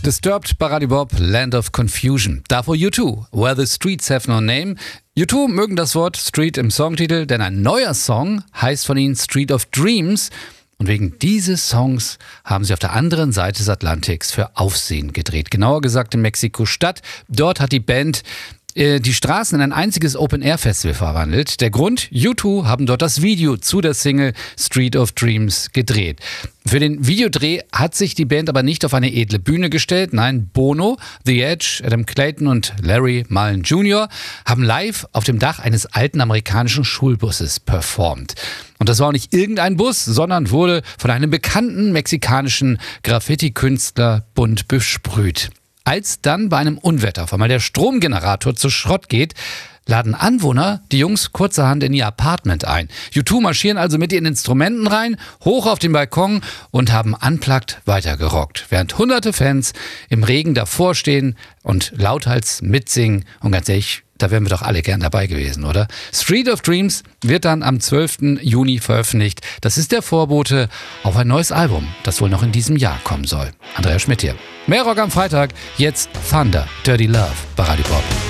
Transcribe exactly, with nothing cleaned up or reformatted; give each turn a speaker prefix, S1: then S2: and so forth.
S1: Disturbed bei Radio Bob, Land of Confusion. Davor U zwei, Where the Streets Have No Name. U zwei mögen das Wort Street im Songtitel, denn ein neuer Song heißt von ihnen Street of Dreams. Und wegen dieses Songs haben sie auf der anderen Seite des Atlantiks für Aufsehen gedreht. Genauer gesagt in Mexiko-Stadt. Dort hat die Band die Straßen in ein einziges Open-Air-Festival verwandelt. Der Grund, U zwei haben dort das Video zu der Single Street of Dreams gedreht. Für den Videodreh hat sich die Band aber nicht auf eine edle Bühne gestellt. Nein, Bono, The Edge, Adam Clayton und Larry Mullen Junior haben live auf dem Dach eines alten amerikanischen Schulbusses performt. Und das war auch nicht irgendein Bus, sondern wurde von einem bekannten mexikanischen Graffiti-Künstler bunt besprüht. Als dann bei einem Unwetter auf einmal der Stromgenerator zu Schrott geht, laden Anwohner die Jungs kurzerhand in ihr Apartment ein. U zwei marschieren also mit ihren Instrumenten rein, hoch auf den Balkon und haben unplugged weitergerockt, während hunderte Fans im Regen davor stehen und lauthals mitsingen. Und ganz ehrlich, da wären wir doch alle gern dabei gewesen, oder? Street of Dreams wird dann am zwölften Juni veröffentlicht. Das ist der Vorbote auf ein neues Album, das wohl noch in diesem Jahr kommen soll. Andreas Schmidt hier. Mehr Rock am Freitag, jetzt Thunder, Dirty Love bei Radio Bob.